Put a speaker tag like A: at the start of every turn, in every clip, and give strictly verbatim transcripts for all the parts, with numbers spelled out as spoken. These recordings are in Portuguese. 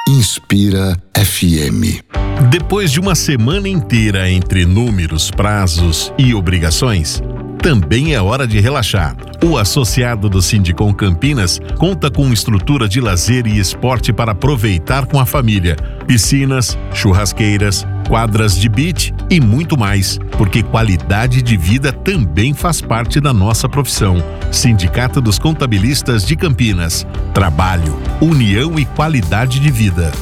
A: Inspira F M.
B: Depois de uma semana inteira entre números, prazos e obrigações, também é hora de relaxar. O associado do Sindicom Campinas conta com estrutura de lazer e esporte para aproveitar com a família. Piscinas, churrasqueiras, quadras de beach e muito mais, porque qualidade de vida também faz parte da nossa profissão. Sindicato dos Contabilistas de Campinas. Trabalho, união e qualidade de vida.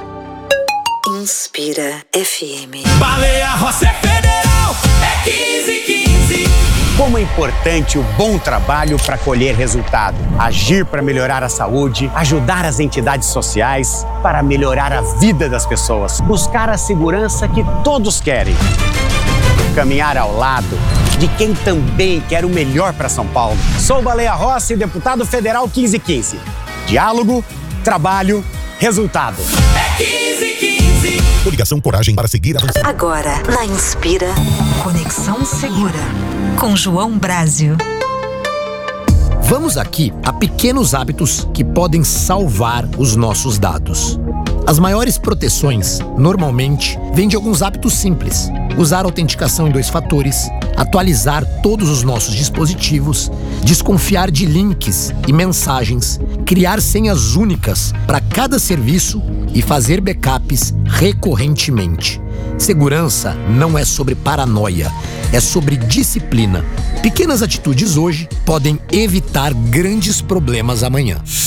C: Inspira F M.
D: Baleia Rossi é federal, é quinze quinze.
E: Como é importante o bom trabalho para colher resultado. Agir para melhorar a saúde, ajudar as entidades sociais, para melhorar a vida das pessoas. Buscar a segurança que todos querem. Caminhar ao lado de quem também quer o melhor para São Paulo. Sou Baleia Rossi, deputado federal quinze quinze. Diálogo, trabalho, resultado.
D: É quinze quinze.
F: Coligação Coragem para seguir avançando.
C: Agora, na Inspira, Conexão Segura, com João Brásio.
G: Vamos aqui a pequenos hábitos que podem salvar os nossos dados. As maiores proteções, normalmente, vêm de alguns hábitos simples. Usar autenticação em dois fatores, atualizar todos os nossos dispositivos, desconfiar de links e mensagens, criar senhas únicas para cada serviço e fazer backups recorrentemente. Segurança não é sobre paranoia, é sobre disciplina. Pequenas atitudes hoje podem evitar grandes problemas amanhã.